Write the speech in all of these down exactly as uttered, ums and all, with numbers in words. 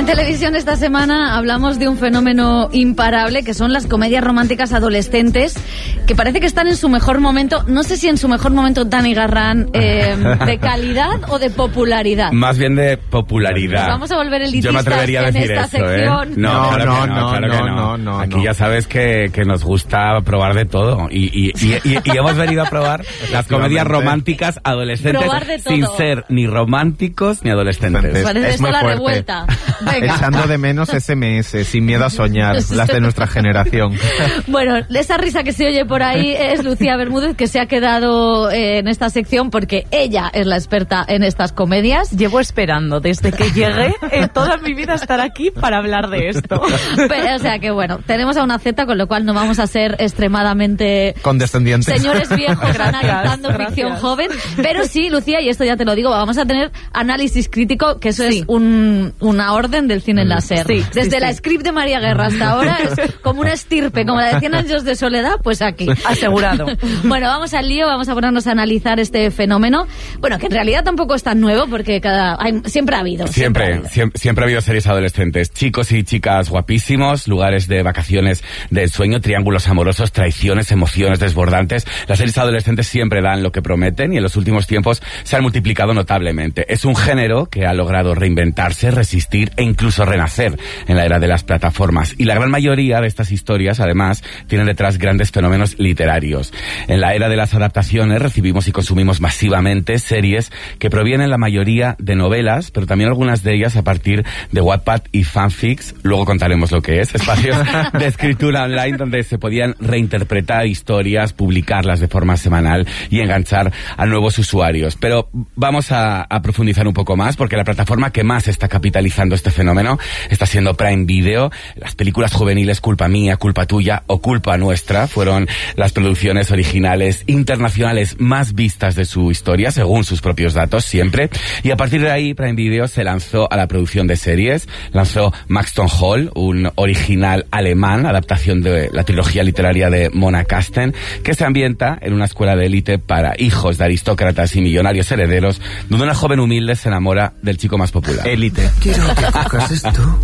televisión esta semana hablamos de un fenómeno imparable que son las comedias románticas adolescentes, que parece que están en su mejor momento. No sé si en su mejor momento, Dani Garrán, eh, de calidad o de popularidad. Más bien de popularidad. Pues vamos a volver elitistas. Yo me atrevería a decir en esta eso, sección. ¿eh? No, No, claro no, que no, no, claro que no, no. no, no, Aquí no. ya sabes que, que nos gusta probar de todo. Y, y, y, y, y hemos venido a probar las comedias románticas adolescentes Probar de todo. sin ser ni románticos ni adolescentes. Parece Es esto muy la fuerte. revuelta. Venga. Echando de menos ese eme ese, sin miedo a soñar, las de nuestra generación. Bueno, esa risa que se oye por ahí es Lucía Bermúdez, que se ha quedado eh, en esta sección porque ella es la experta en estas comedias. Llevo esperando desde que llegué en toda mi vida estar aquí para hablar de esto. Pero, o sea que bueno, tenemos a una Z, con lo cual no vamos a ser extremadamente Condescendientes. señores viejos Gracias, analizando gracias. ficción joven. Pero sí, Lucía, y esto ya te lo digo, vamos a tener análisis crítico, que eso Sí. es un, una orden del cine en la SER. Sí, Desde sí, la sí. script de María Guerra hasta ahora es como una estirpe, como la de cien años de soledad, pues aquí. Asegurado. Bueno, vamos al lío, vamos a ponernos a analizar este fenómeno. Bueno, que en realidad tampoco es tan nuevo, porque cada hay, siempre ha habido. Siempre, ha habido. siempre, siempre ha habido series adolescentes. Chicos y chicas guapísimos, lugares de vacaciones de sueño, triángulos amorosos, traiciones, emociones desbordantes. Las series adolescentes siempre dan lo que prometen y en los últimos tiempos se han multiplicado notablemente. Es un género que ha logrado reinventarse, resistir e incluso renacer en la era de las plataformas. Y la gran mayoría de estas historias, además, tienen detrás grandes fenómenos literarios. En la era de las adaptaciones recibimos y consumimos masivamente series que provienen la mayoría de novelas, pero también algunas de ellas a partir de Wattpad y fanfics. Luego contaremos lo que es. Espacios de escritura online donde se podían reinterpretar historias, publicarlas de forma semanal y enganchar a nuevos usuarios. Pero vamos a, a profundizar un poco más, porque la plataforma que más está capitalizando este fenómeno está siendo Prime Video. Las películas juveniles Culpa Mía, Culpa Tuya o Culpa Nuestra fueron las producciones originales internacionales más vistas de su historia, según sus propios datos, siempre. Y a partir de ahí, Prime Video se lanzó a la producción de series. Lanzó Maxton Hall, un original alemán, adaptación de la trilogía literaria de Mona Kasten, que se ambienta en una escuela de élite para hijos de aristócratas y millonarios herederos, donde una joven humilde se enamora del chico más popular. Élite. Quiero que cojas esto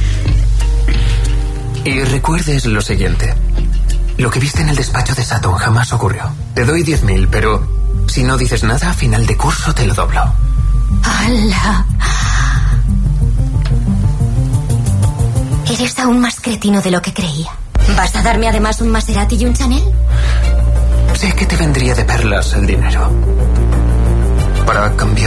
y recuerdes lo siguiente. Lo que viste en el despacho de Saturn jamás ocurrió. Te doy diez mil, pero si no dices nada, a final de curso te lo doblo. ¡Hala! Eres aún más cretino de lo que creía. ¿Vas a darme además un Maserati y un Chanel? Sé que te vendría de perlas el dinero. Para cambiar